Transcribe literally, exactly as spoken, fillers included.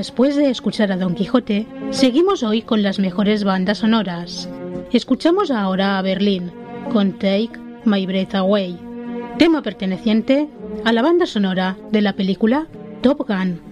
Después de escuchar a Don Quijote, seguimos hoy con las mejores bandas sonoras. Escuchamos ahora a Berlín, con Take My Breath Away, tema perteneciente a la banda sonora de la película Top Gun.